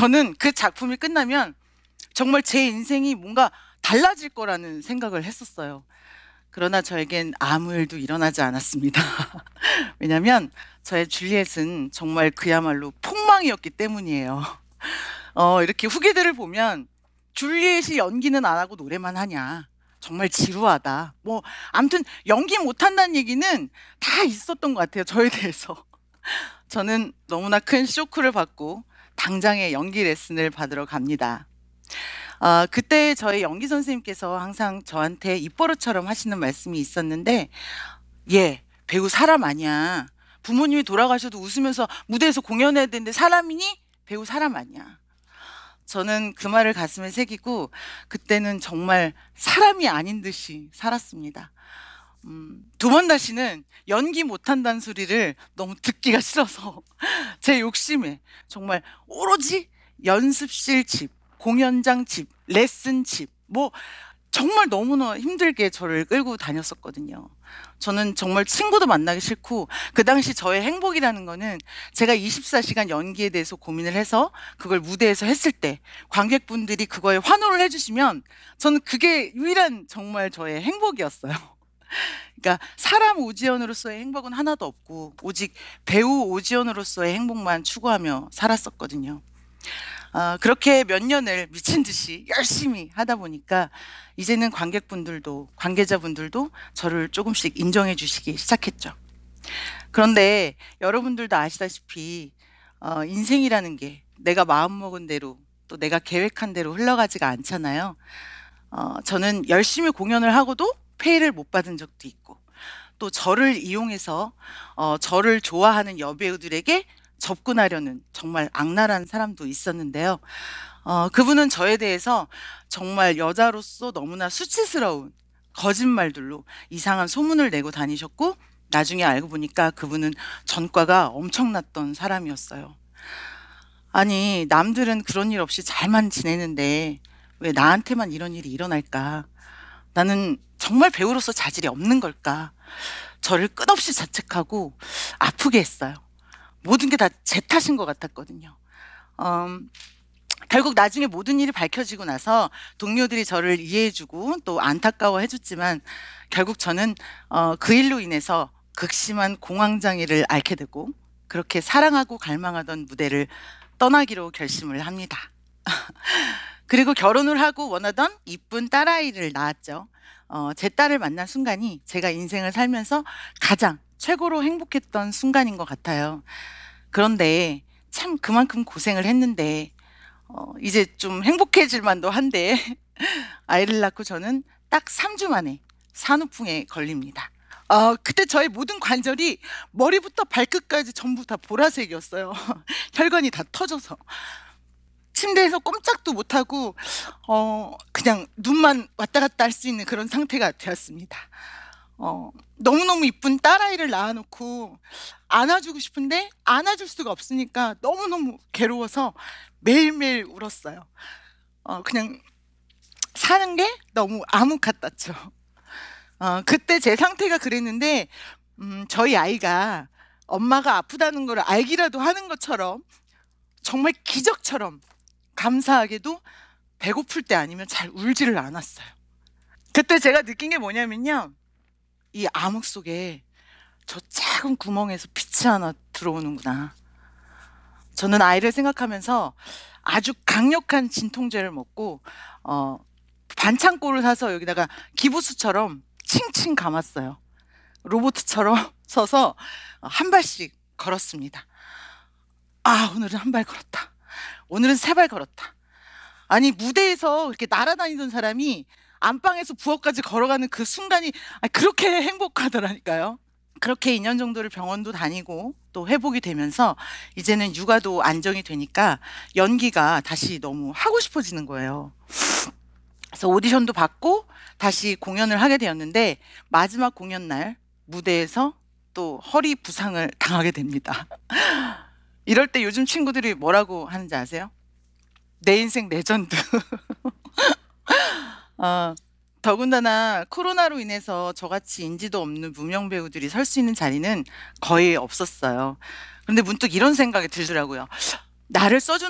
저는 그 작품이 끝나면 정말 제 인생이 뭔가 달라질 거라는 생각을 했었어요. 그러나 저에겐 아무 일도 일어나지 않았습니다. 왜냐면 저의 줄리엣은 정말 그야말로 폭망이었기 때문이에요. 이렇게 후기들을 보면 "줄리엣이 연기는 안 하고 노래만 하냐. 정말 지루하다." 뭐 아무튼 연기 못한다는 얘기는 다 있었던 것 같아요, 저에 대해서. 저는 너무나 큰 쇼크를 받고 당장의 연기 레슨을 받으러 갑니다. 그때 저희 연기 선생님께서 항상 저한테 입버릇처럼 하시는 말씀이 있었는데 "얘 배우 사람 아니야. 부모님이 돌아가셔도 웃으면서 무대에서 공연해야 되는데 사람이니? 배우 사람 아니야." 저는 그 말을 가슴에 새기고 그때는 정말 사람이 아닌 듯이 살았습니다. 두 번 다시는 연기 못한다는 소리를 너무 듣기가 싫어서 제 욕심에 정말 오로지 연습실 집, 공연장 집, 레슨 집, 뭐 정말 너무나 힘들게 저를 끌고 다녔었거든요. 저는 정말 친구도 만나기 싫고 그 당시 저의 행복이라는 거는 제가 24시간 연기에 대해서 고민을 해서 그걸 무대에서 했을 때 관객분들이 그거에 환호를 해 주시면 저는 그게 유일한 정말 저의 행복이었어요. 그러니까 사람 오지연으로서의 행복은 하나도 없고 오직 배우 오지연으로서의 행복만 추구하며 살았었거든요. 그렇게 몇 년을 미친 듯이 열심히 하다 보니까 이제는 관객분들도 관계자분들도 저를 조금씩 인정해 주시기 시작했죠. 그런데 여러분들도 아시다시피 인생이라는 게 내가 마음먹은 대로 또 내가 계획한 대로 흘러가지가 않잖아요. 저는 열심히 공연을 하고도 페이를 못 받은 적도 있고 또 저를 이용해서 저를 좋아하는 여배우들에게 접근하려는 정말 악랄한 사람도 있었는데요. 그분은 저에 대해서 정말 여자로서 너무나 수치스러운 거짓말들로 이상한 소문을 내고 다니셨고 나중에 알고 보니까 그분은 전과가 엄청났던 사람이었어요. 아니 남들은 그런 일 없이 잘만 지내는데 왜 나한테만 이런 일이 일어날까? 나는 정말 배우로서 자질이 없는 걸까? 저를 끝없이 자책하고 아프게 했어요. 모든 게 다 제 탓인 것 같았거든요. 결국 나중에 모든 일이 밝혀지고 나서 동료들이 저를 이해해 주고 또 안타까워해 줬지만 결국 저는 그 일로 인해서 극심한 공황장애를 앓게 되고 그렇게 사랑하고 갈망하던 무대를 떠나기로 결심을 합니다. 그리고 결혼을 하고 원하던 이쁜 딸아이를 낳았죠. 제 딸을 만난 순간이 제가 인생을 살면서 가장 최고로 행복했던 순간인 것 같아요. 그런데 참 그만큼 고생을 했는데 이제 좀 행복해질 만도 한데 아이를 낳고 저는 딱 3주 만에 산후풍에 걸립니다. 그때 저의 모든 관절이 머리부터 발끝까지 전부 다 보라색이었어요. 혈관이 다 터져서. 침대에서 꼼짝도 못하고 그냥 눈만 왔다 갔다 할 수 있는 그런 상태가 되었습니다. 너무너무 이쁜 딸아이를 낳아 놓고 안아주고 싶은데 안아줄 수가 없으니까 너무너무 괴로워서 매일매일 울었어요. 그냥 사는 게 너무 암흑 같았죠. 그때 제 상태가 그랬는데 저희 아이가 엄마가 아프다는 걸 알기라도 하는 것처럼 정말 기적처럼 감사하게도 배고플 때 아니면 잘 울지를 않았어요. 그때 제가 느낀 게 뭐냐면요. 이 암흑 속에 저 작은 구멍에서 빛이 하나 들어오는구나. 저는 아이를 생각하면서 아주 강력한 진통제를 먹고 반창고를 사서 여기다가 기부스처럼 칭칭 감았어요. 로봇처럼 서서 한 발씩 걸었습니다. 오늘은 한 발 걸었다. 오늘은 세 발 걸었다. 아니 무대에서 이렇게 날아다니던 사람이 안방에서 부엌까지 걸어가는 그 순간이 그렇게 행복하더라니까요. 그렇게 2년 정도를 병원도 다니고 또 회복이 되면서 이제는 육아도 안정이 되니까 연기가 다시 너무 하고 싶어지는 거예요. 그래서 오디션도 받고 다시 공연을 하게 되었는데 마지막 공연 날 무대에서 또 허리 부상을 당하게 됩니다. 이럴 때 요즘 친구들이 뭐라고 하는지 아세요? "내 인생 레전드." 어 더군다나 코로나로 인해서 저같이 인지도 없는 무명 배우들이 설 수 있는 자리는 거의 없었어요. 근데 문득 이런 생각이 들더라고요. '나를 써 주는